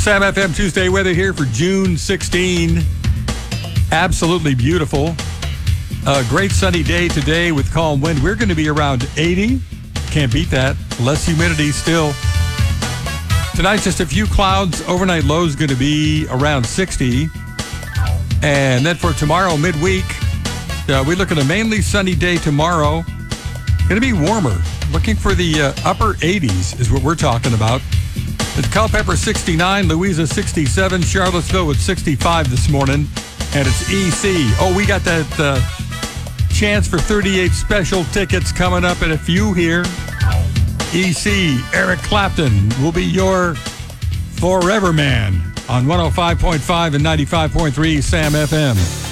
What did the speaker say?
Sam FM Tuesday weather here for June 16. Absolutely beautiful. A great sunny day today with calm wind. We're going to be around 80. Can't beat that. Less humidity still. Tonight, just a few clouds. Overnight low is going to be around 60. And then for tomorrow, midweek, we look at a mainly sunny day tomorrow. Going to be warmer. Looking for the upper 80s is what we're talking about. It's Culpeper 69, Louisa 67, Charlottesville with 65 this morning, and it's EC. Oh, we got that chance for 38 special tickets coming up in a few here. EC, Eric Clapton will be your forever man on 105.5 and 95.3 Sam FM.